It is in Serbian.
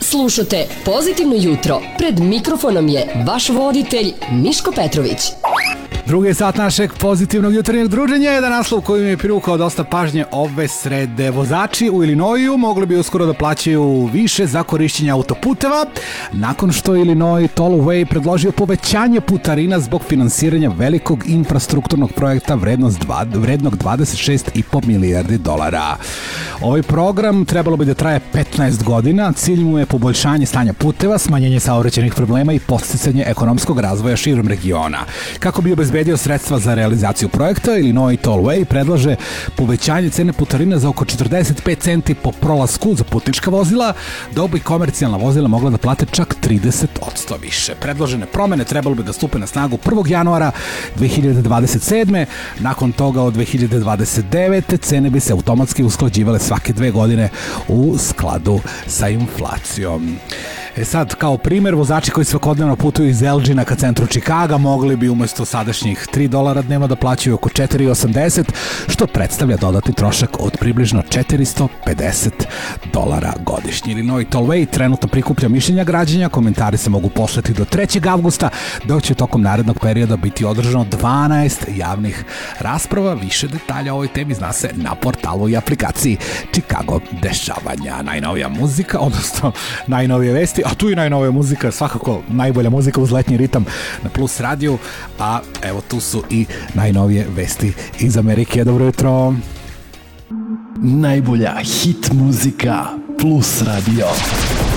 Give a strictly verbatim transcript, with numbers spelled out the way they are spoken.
Slušate Pozitivno jutro. Pred mikrofonom je vaš voditelj Miško Petrović. Drugi sat našeg pozitivnog jutarnjeg druženja je da naslov koji mi je privukao dosta pažnje ove srede. Vozači u Illinoisu mogli bi uskoro da plaćaju više za korišćenje autoputeva nakon što Illinois Tollway predložio povećanje putarina zbog finansiranja velikog infrastrukturnog projekta vrednost dva, vrednog dvadeset šest i po milijardi dolara. Ovaj program trebalo bi da traje petnaest godina, cilj mu je poboljšanje stanja puteva, smanjenje saobraćajnih problema i podsticanje ekonomskog razvoja širom regiona. Kako bi obezbedio sredstva za realizaciju projekta, Illinois Tollway predlaže povećanje cene putarina za oko četrdeset pet centi po prolasku za putnička vozila, dok bi komercijalna vozila mogla da plate čak trideset posto više. Predložene promene trebalo bi da stupe na snagu prvog januara dve hiljade dvadeset sedme. Nakon toga od dve hiljade dvadeset devete. cene bi se automatski usklađivale svake dve godine u skladu sa inflacijom. E sad, kao primjer, vozači koji svakodnevno putuju iz Elgina ka centru Čikaga mogli bi umesto sadašnjih tri dolara dnevno da plaćaju oko četiri osamdeset, što predstavlja dodatni trošak od približno četiristo pedeset dolara godišnje. Illinois Tollway trenutno prikuplja mišljenja građana, komentari se mogu poslati do trećeg avgusta, dok će tokom narednog perioda biti održano dvanaest javnih rasprava. Više detalja o ovoj temi zna se na portalu i aplikaciji Chicago dešavanja. Najnovija muzika, odnosno najnovije vesti, a tu i najnovija muzika, svakako najbolja muzika uz letnji ritam na Plus radiju, a evo tu su i najnovije vesti iz Amerike. Dobro jutro. Najbolja hit muzika Plus radio.